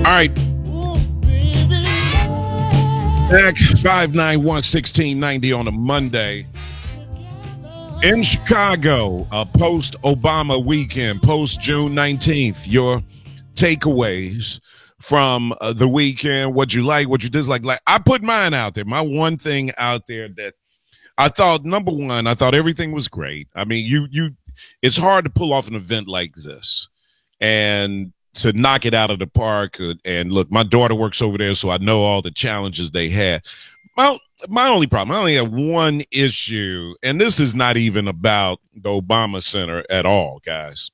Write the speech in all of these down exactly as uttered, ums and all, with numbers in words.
All right. Back five nine one, one six nine zero on a Monday. In Chicago, a post-Obama weekend, post-June nineteenth, your takeaways from uh, the weekend, what you like, what you dislike. Like, I put mine out there. My one thing out there that I thought, number one, I thought everything was great. I mean, you, you, it's hard to pull off an event like this and to knock it out of the park. And look, my daughter works over there, so I know all the challenges they had. Well, my only problem, I only have one issue, and this is not even about the Obama Center at all, guys.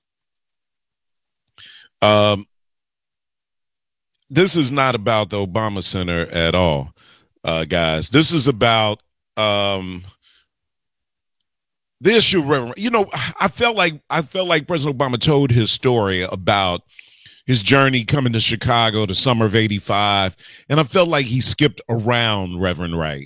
Um, this is not about the Obama Center at all, uh, guys. This is about um, the issue. You know, I felt like I felt like President Obama told his story about his journey coming to Chicago the summer of eighty-five, and I felt like he skipped around Reverend Wright.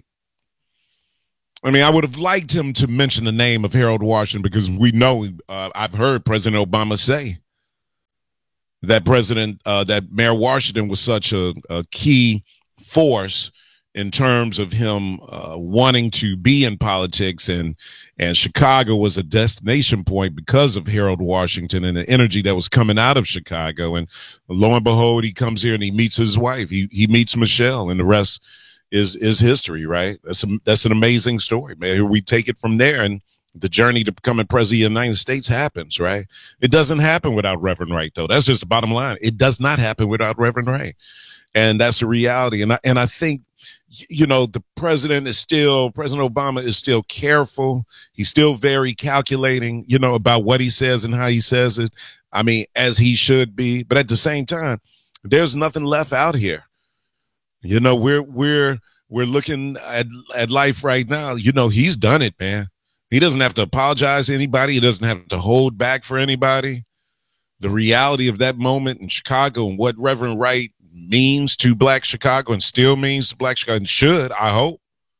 I mean, I would have liked him to mention the name of Harold Washington because we know, uh, I've heard President Obama say that President, uh, that Mayor Washington was such a, a key force in terms of him uh, wanting to be in politics, and and Chicago was a destination point because of Harold Washington and the energy that was coming out of Chicago. And lo and behold, he comes here and he meets his wife. He he meets Michelle, and the rest is is history, right? That's a, that's an amazing story, man. We take it from there, and the journey to becoming president of the United States happens, right? It doesn't happen without Reverend Wright, though. That's just the bottom line. It does not happen without Reverend Wright, and that's the reality. And I, and I think, you know, the president is still, President Obama is still careful. He's still very calculating, you know, about what he says and how he says it. I mean, as he should be. But at the same time, there's nothing left out here. You know, we're we're we're looking at at life right now. You know, he's done it, man. He doesn't have to apologize to anybody. He doesn't have to hold back for anybody. The reality of that moment in Chicago and what Reverend Wright means to Black Chicago and still means to Black Chicago and should, I hope.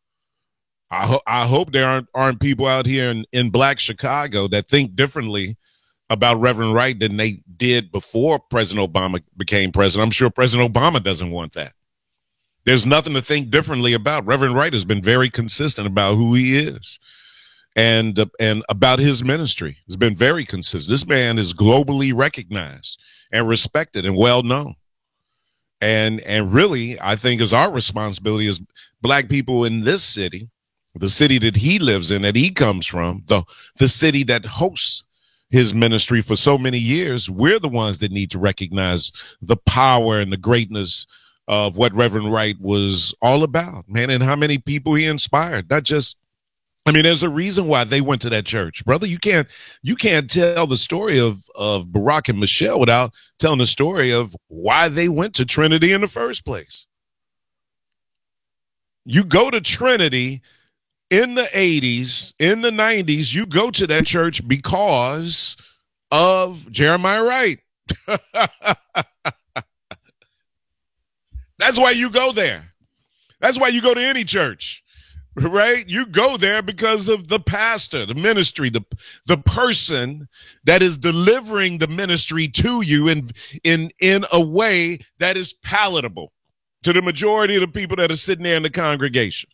I hope I hope there aren't aren't people out here in, in Black Chicago that think differently about Reverend Wright than they did before President Obama became president. I'm sure President Obama doesn't want that. There's nothing to think differently about. Reverend Wright has been very consistent about who he is and uh, and about his ministry. He's been very consistent. This man is globally recognized and respected and well known. And and really, I think is our responsibility as Black people in this city, the city that he lives in, that he comes from, the the city that hosts his ministry for so many years. We're the ones that need to recognize the power and the greatness of what Reverend Wright was all about, man, and how many people he inspired. Not just, I mean, there's a reason why they went to that church, brother. You can't, you can't tell the story of, of Barack and Michelle without telling the story of why they went to Trinity in the first place. You go to Trinity in the eighties, in the nineties, you go to that church because of Jeremiah Wright. That's why you go there. That's why you go to any church, right? You go there because of the pastor, the ministry, the, the person that is delivering the ministry to you in, in, in a way that is palatable to the majority of the people that are sitting there in the congregation.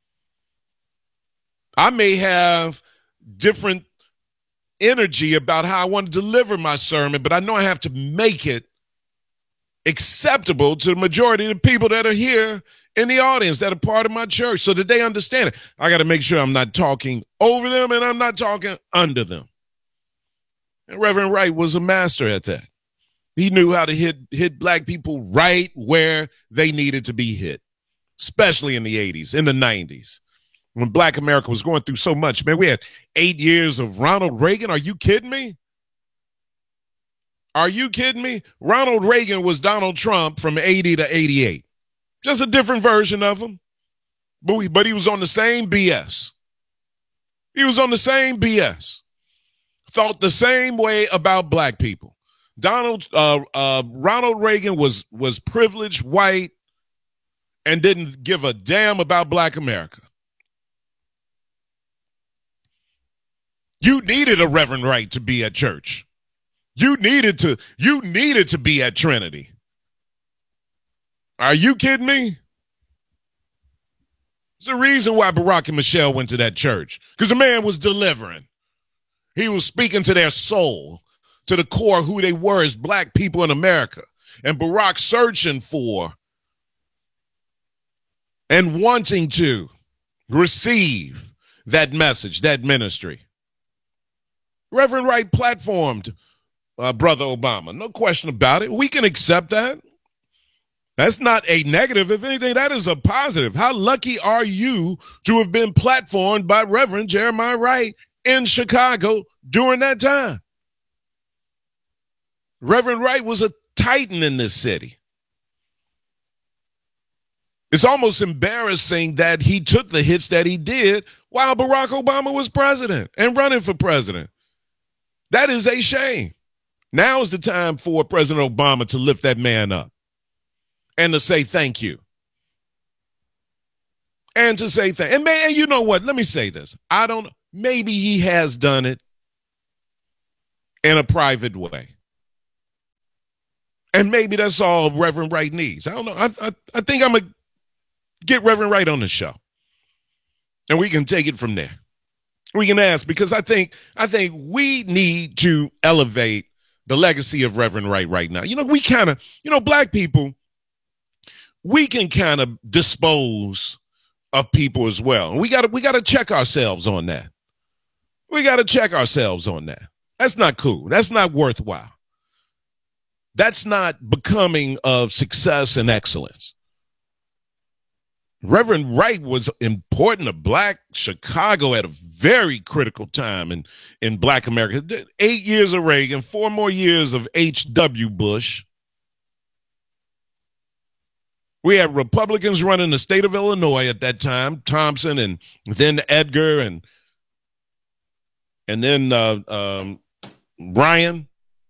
I may have different energy about how I want to deliver my sermon, but I know I have to make it acceptable to the majority of the people that are here in the audience that are part of my church so that they understand it. I got to make sure I'm not talking over them and I'm not talking under them. And Reverend Wright was a master at that. He knew how to hit, hit Black people right where they needed to be hit, especially in the eighties, in the nineties, when Black America was going through so much. Man, we had eight years of Ronald Reagan. Are you kidding me? Are you kidding me? Ronald Reagan was Donald Trump from eighty to eighty-eight. Just a different version of him. But, we, but he was on the same B S. He was on the same B S. Thought the same way about Black people. Donald uh, uh, Ronald Reagan was, was privileged, white, and didn't give a damn about Black America. You needed a Reverend Wright to be at church. You needed to, you needed to be at Trinity. Are you kidding me? There's a reason why Barack and Michelle went to that church, because the man was delivering. He was speaking to their soul, to the core of who they were as black people in America. And Barack searching for and wanting to receive that message, that ministry. Reverend Wright platformed uh, Brother Obama. No question about it. We can accept that. That's not a negative. If anything, that is a positive. How lucky are you to have been platformed by Reverend Jeremiah Wright in Chicago during that time? Reverend Wright was a titan in this city. It's almost embarrassing that he took the hits that he did while Barack Obama was president and running for president. That is a shame. Now is the time for President Obama to lift that man up and to say thank you. And to say thank and man, you know what? Let me say this. I don't maybe he has done it in a private way. And maybe that's all Reverend Wright needs. I don't know. I I, I think I'm going to get Reverend Wright on the show. And we can take it from there. We can ask, because I think I think we need to elevate the legacy of Reverend Wright right now. You know, we kind of, you know, black people, we can kind of dispose of people as well. And we got to we got to check ourselves on that. We got to check ourselves on that. That's not cool. That's not worthwhile. That's not becoming of success and excellence. Reverend Wright was important to black Chicago at a very critical time in, in black America. Eight years of Reagan, four more years of H W Bush. We had Republicans running the state of Illinois at that time, Thompson and then Edgar and and then uh, um, Ryan.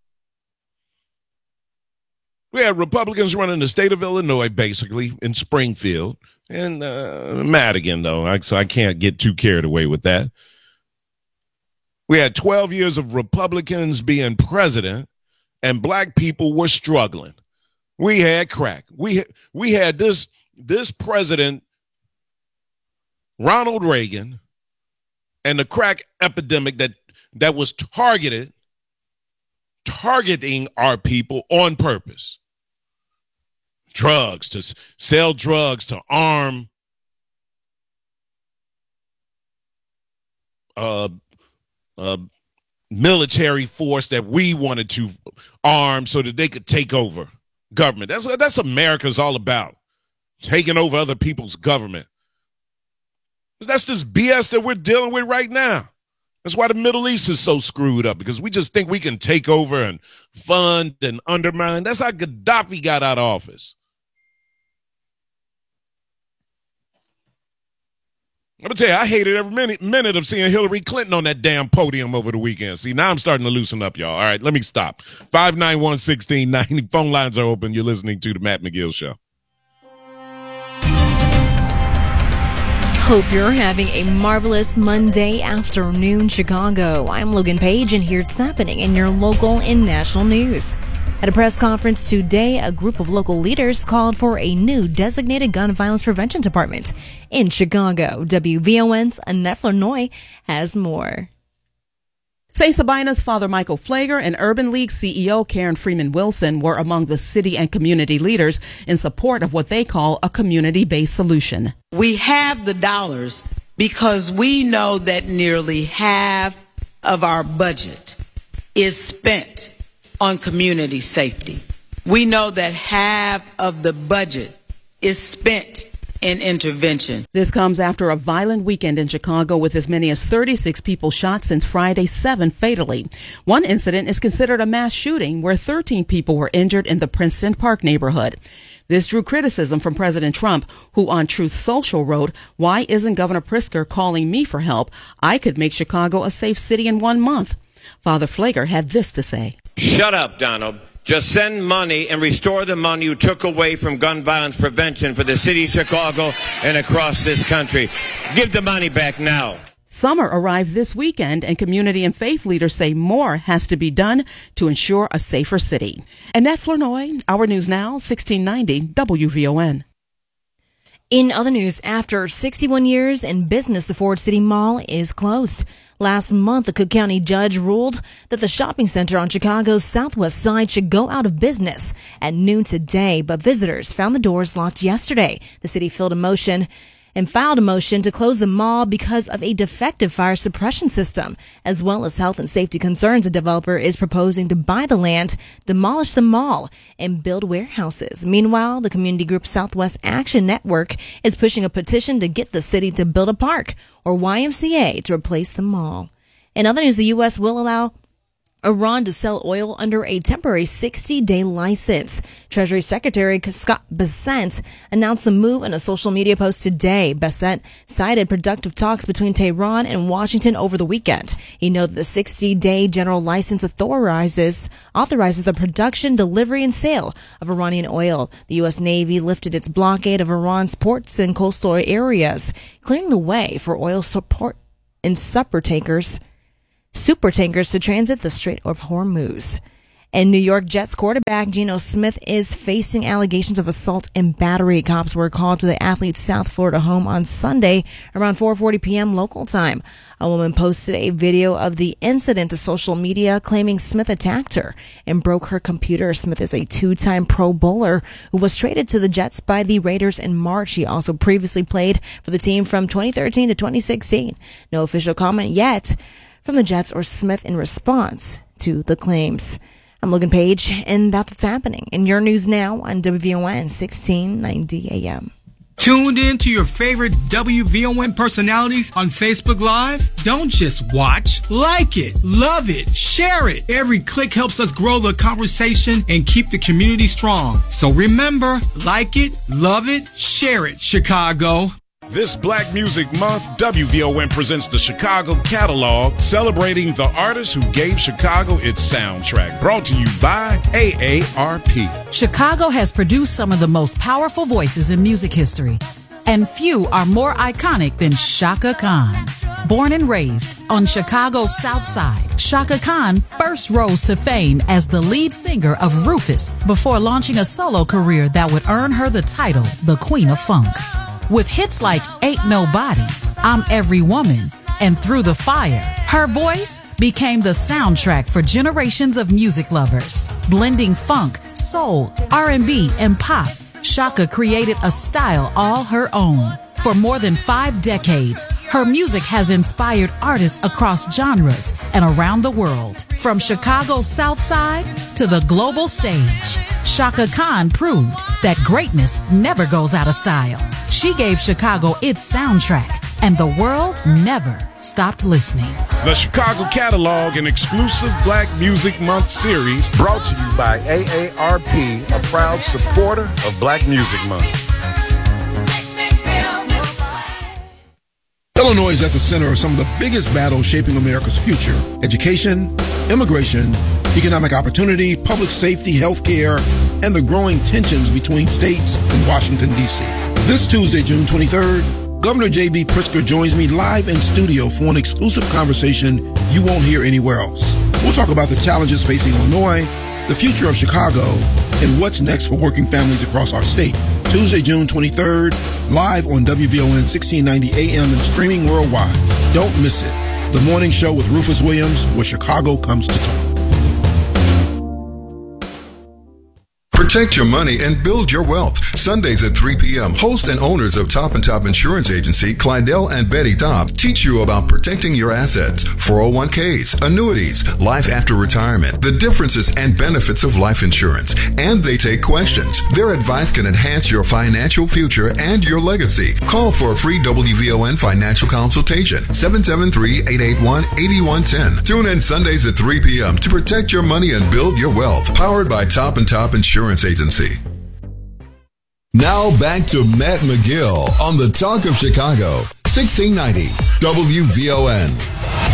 We had Republicans running the state of Illinois, basically, in Springfield. And uh, Madigan, though, I, so I can't get too carried away with that. We had twelve years of Republicans being president, and black people were struggling. We had crack. We, we had this, this president, Ronald Reagan, and the crack epidemic that, that was targeted, targeting our people on purpose. Drugs, to sell drugs, to arm uh, uh, military force that we wanted to arm so that they could take over government. That's what that's America's all about, taking over other people's government. That's this B S that we're dealing with right now. That's why the Middle East is so screwed up, because we just think we can take over and fund and undermine. That's how Gaddafi got out of office. I'm going to tell you, I hated every minute, minute of seeing Hillary Clinton on that damn podium over the weekend. See, now I'm starting to loosen up, y'all. All right, let me stop. five nine one, one six nine zero. Phone lines are open. You're listening to The Matt McGill Show. Hope you're having a marvelous Monday afternoon, Chicago. I'm Logan Page, and here's what's happening in your local and national news. At a press conference today, a group of local leaders called for a new designated gun violence prevention department in Chicago. W V O N's Annette Flournoy has more. Saint Sabina's Father Michael Pfleger and Urban League C E O Karen Freeman Wilson were among the city and community leaders in support of what they call a community-based solution. We have the dollars because we know that nearly half of our budget is spent on community safety. We know that half of the budget is spent in intervention. This comes after a violent weekend in Chicago with as many as thirty-six people shot since Friday, seven fatally. One incident is considered a mass shooting where thirteen people were injured in the Princeton Park neighborhood. This drew criticism from President Trump, who on Truth Social wrote, "Why isn't Governor Pritzker calling me for help? I could make Chicago a safe city in one month." Father Pfleger had this to say. Shut up, Donald. Just send money and restore the money you took away from gun violence prevention for the city of Chicago and across this country. Give the money back now. Summer arrived this weekend, and community and faith leaders say more has to be done to ensure a safer city. Annette Flournoy, Our News Now, sixteen ninety W V O N. In other news, after sixty-one years in business, the Ford City Mall is closed. Last month, a Cook County judge ruled that the shopping center on Chicago's southwest side should go out of business at noon today, but visitors found the doors locked yesterday. The city filed a motion and filed a motion to close the mall because of a defective fire suppression system, as well as health and safety concerns. A developer is proposing to buy the land, demolish the mall, and build warehouses. Meanwhile, the community group Southwest Action Network is pushing a petition to get the city to build a park or Y M C A to replace the mall. In other news, the U S will allow Iran to sell oil under a temporary sixty-day license. Treasury Secretary Scott Bessent announced the move in a social media post today. Bessent cited productive talks between Tehran and Washington over the weekend. He noted the sixty-day general license authorizes authorizes the production, delivery, and sale of Iranian oil. The U S Navy lifted its blockade of Iran's ports and coastal areas, clearing the way for oil support and super tankers super tankers to transit the Strait of Hormuz. And New York Jets quarterback Geno Smith is facing allegations of assault and battery. Cops were called to the athlete's South Florida home on Sunday around four forty p.m. local time. A woman posted a video of the incident to social media, claiming Smith attacked her and broke her computer. Smith is a two-time Pro Bowler who was traded to the Jets by the Raiders in March. He also previously played for the team from twenty thirteen to twenty sixteen. No official comment yet from the Jets or Smith in response to the claims. I'm Logan Page, and that's what's happening in your news now on W V O N sixteen ninety A M. Tuned in to your favorite W V O N personalities on Facebook Live? Don't just watch, like it, love it, share it. Every click helps us grow the conversation and keep the community strong. So remember, like it, love it, share it, Chicago. This Black Music Month, W V O N presents the Chicago Catalog, celebrating the artists who gave Chicago its soundtrack. Brought to you by A A R P. Chicago has produced some of the most powerful voices in music history, and few are more iconic than Chaka Khan. Born and raised on Chicago's South Side, Chaka Khan first rose to fame as the lead singer of Rufus before launching a solo career that would earn her the title, the Queen of Funk. With hits like Ain't Nobody, I'm Every Woman, and Through the Fire, her voice became the soundtrack for generations of music lovers. Blending funk, soul, R and B, and pop, Chaka created a style all her own. For more than five decades, her music has inspired artists across genres and around the world. From Chicago's South Side to the global stage, Chaka Khan proved that greatness never goes out of style. She gave Chicago its soundtrack, and the world never stopped listening. The Chicago Catalog, an exclusive Black Music Month series brought to you by A A R P, a proud supporter of Black Music Month. Illinois is at the center of some of the biggest battles shaping America's future: education, immigration, economic opportunity, public safety, healthcare, and the growing tensions between states and Washington, D C This Tuesday, June twenty-third, Governor J B Pritzker joins me live in studio for an exclusive conversation you won't hear anywhere else. We'll talk about the challenges facing Illinois, the future of Chicago, and what's next for working families across our state. Tuesday, June twenty-third, live on W V O N sixteen ninety A M and streaming worldwide. Don't miss it. The morning show with Rufus Williams, where Chicago comes to talk. Protect your money and build your wealth. Sundays at three p.m., host and owners of Top and Top Insurance Agency, Clydell and Betty Top, teach you about protecting your assets, four oh one k's, annuities, life after retirement, the differences and benefits of life insurance, and they take questions. Their advice can enhance your financial future and your legacy. Call for a free W V O N financial consultation, seven seven three, eight eight one, eight one one zero. Tune in Sundays at three p.m. to protect your money and build your wealth. Powered by Top and Top Insurance Agency. Now back to Matt McGill on the Talk of Chicago, sixteen ninety W V O N.